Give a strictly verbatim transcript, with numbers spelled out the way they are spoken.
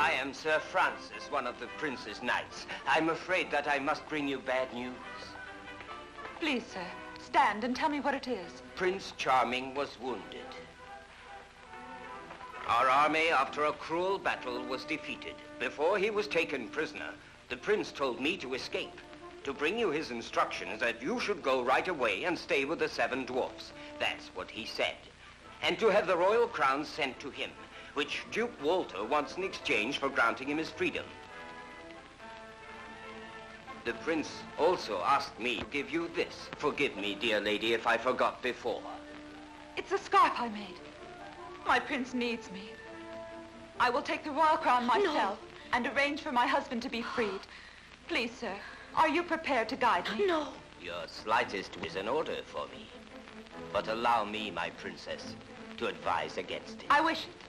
I am Sir Francis, one of the Prince's knights. I'm afraid that I must bring you bad news. Please, sir, stand and tell me what it is. Prince Charming was wounded. Our army, after a cruel battle, was defeated. Before he was taken prisoner, the prince told me to escape, to bring you his instructions that you should go right away and stay with the seven dwarfs. That's what he said. And to have the royal crown sent to him, which Duke Walter wants in exchange for granting him his freedom. The prince also asked me to give you this. Forgive me, dear lady, if I forgot before. It's a scarf I made. My prince needs me. I will take the royal crown myself no. and arrange for my husband to be freed. Please, sir, are you prepared to guide me? No. Your slightest is an order for me. But allow me, my princess, to advise against it. I wish it.